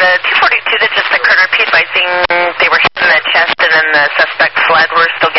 the 242 that just occurred, repeat by saying they were hit in the chest and then the suspect fled. We're still